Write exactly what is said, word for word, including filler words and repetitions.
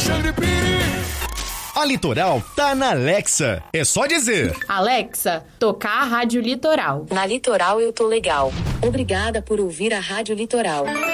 Alexandre Pires. A Litoral tá na Alexa. É só dizer: Alexa, tocar a Rádio Litoral. Na Litoral eu tô legal. Obrigada por ouvir a Rádio Litoral.